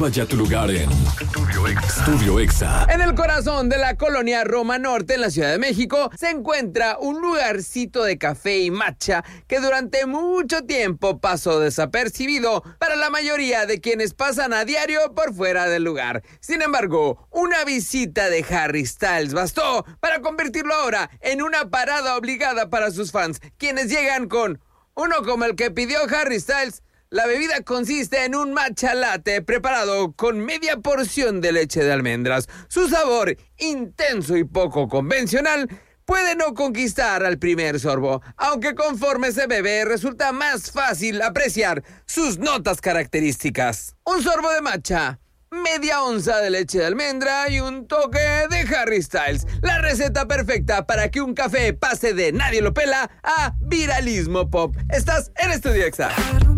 Reserva ya tu lugar en Estudio Exa. En el corazón de la colonia Roma Norte, en la Ciudad de México, se encuentra un lugarcito de café y matcha que durante mucho tiempo pasó desapercibido para la mayoría de quienes pasan a diario por fuera del lugar. Sin embargo, una visita de Harry Styles bastó para convertirlo ahora en una parada obligada para sus fans, quienes llegan con uno como el que pidió Harry Styles. La bebida consiste en un matcha latte preparado con media porción de leche de almendras. Su sabor, intenso y poco convencional, puede no conquistar al primer sorbo, aunque conforme se bebe resulta más fácil apreciar sus notas características. Un sorbo de matcha, media onza de leche de almendra y un toque de Harry Styles. La receta perfecta para que un café pase de nadie lo pela a viralismo pop. Estás en Estudio Exa.